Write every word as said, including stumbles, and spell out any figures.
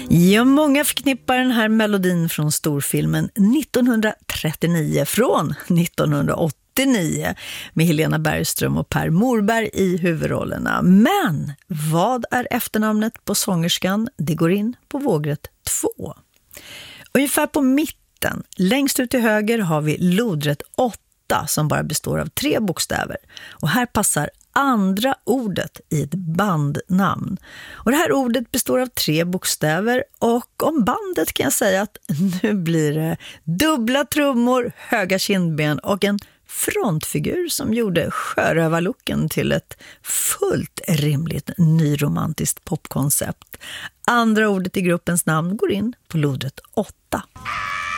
Ja, många förknippar den här melodin från storfilmen nittonhundratrettionio från nittonhundraåttionio med Helena Bergström och Per Morberg i huvudrollerna. Men vad är efternamnet på sångerskan? Det går in på vågrätt två. Ungefär på mitten, längst ut till höger, har vi lodrätt åtta som bara består av tre bokstäver. Och här passar andra ordet i ett bandnamn. Och det här ordet består av tre bokstäver, och om bandet kan jag säga att nu blir det dubbla trummor, höga kindben och en frontfigur som gjorde sjörövarlooken till ett fullt rimligt nyromantiskt popkoncept. Andra ordet i gruppens namn går in på lodrätt åtta.